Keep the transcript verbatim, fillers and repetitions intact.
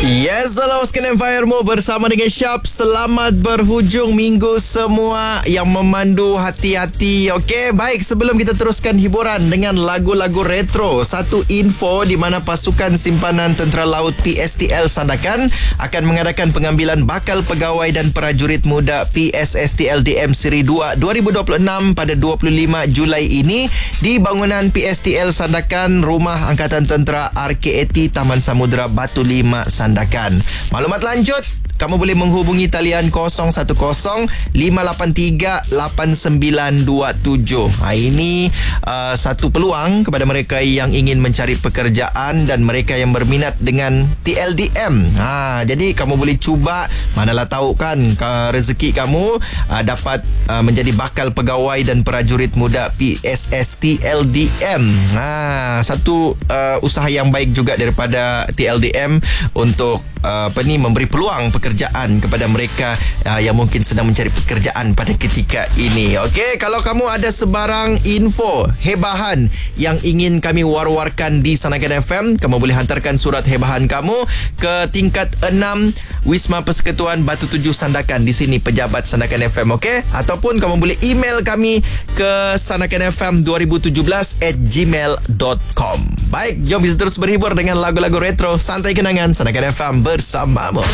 Yes, hello Skin Empire-mu bersama dengan Syap. Selamat berhujung minggu semua yang memandu hati-hati. Okey, baik, sebelum kita teruskan hiburan dengan lagu-lagu retro, satu info di mana pasukan simpanan Tentera Laut P S T L Sandakan akan mengadakan pengambilan bakal pegawai dan prajurit muda P S S T L D M Seri dua dua ribu dua puluh enam pada dua puluh lima Julai ini di bangunan P S T L Sandakan, Rumah Angkatan Tentera R K A T Taman Samudra Batu Lima Sandakan. Maklumat lanjut kamu boleh menghubungi talian kosong satu kosong lima lapan tiga lapan sembilan dua tujuh. Ha, ini uh, satu peluang kepada mereka yang ingin mencari pekerjaan dan mereka yang berminat dengan T L D M. Ha, jadi kamu boleh cuba, manalah tahu kan uh, rezeki kamu uh, dapat uh, menjadi bakal pegawai dan prajurit muda P S S T L D M. Ha, satu uh, usaha yang baik juga daripada T L D M untuk uh, apa ni memberi peluang pekerjaan pekerjaan kepada mereka uh, yang mungkin sedang mencari pekerjaan pada ketika ini. Okey, kalau kamu ada sebarang info hebahan yang ingin kami war-warkan di Sandakan F M, kamu boleh hantarkan surat hebahan kamu ke tingkat enam Wisma Persekutuan Batu Tujuh Sandakan. Di sini pejabat Sandakan F M, okey? Ataupun kamu boleh email kami ke sandakan f m dua ribu tujuh belas at gmail dot com. Baik, jom kita terus berhibur dengan lagu-lagu retro. Santai kenangan Sandakan F M bersamamu.